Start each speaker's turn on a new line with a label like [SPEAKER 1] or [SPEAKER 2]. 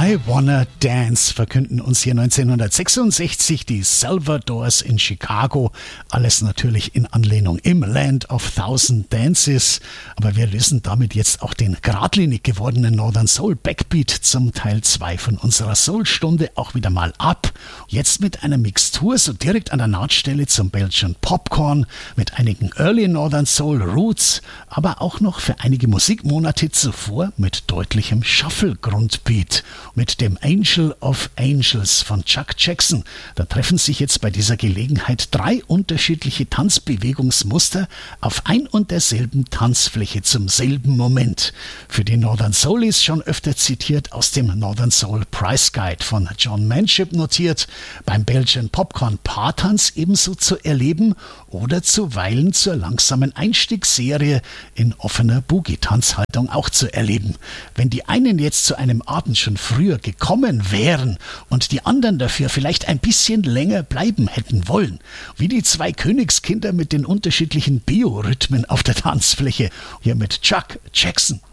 [SPEAKER 1] I Wanna Dance verkünden uns hier 1966 die Salvadors in Chicago. Alles natürlich in Anlehnung im Land of Thousand Dances. Aber wir lösen damit jetzt auch den geradlinig gewordenen Northern Soul Backbeat zum Teil 2 von unserer Soul-Stunde auch wieder mal ab. Jetzt mit einer Mixtur so direkt an der Nahtstelle zum Belgian Popcorn mit einigen Early Northern Soul Roots, aber auch noch für einige Musikmonate zuvor mit deutlichem Shuffle-Grundbeat. Mit dem Angel of Angels von Chuck Jackson. Da treffen sich jetzt bei dieser Gelegenheit 3 unterschiedliche Tanzbewegungsmuster auf ein und derselben Tanzfläche zum selben Moment. Für die Northern Soulies schon öfter zitiert aus dem Northern Soul Price Guide von John Manship notiert, beim Belgian Popcorn Paartanz ebenso zu erleben oder zuweilen zur langsamen Einstiegsserie in offener Boogie-Tanzhaltung auch zu erleben. Wenn die einen jetzt zu einem Abend schon früher gekommen wären und die anderen dafür vielleicht ein bisschen länger bleiben hätten wollen, wie die 2 Königskinder mit den unterschiedlichen Biorhythmen auf der Tanzfläche, hier mit Chuck Jackson.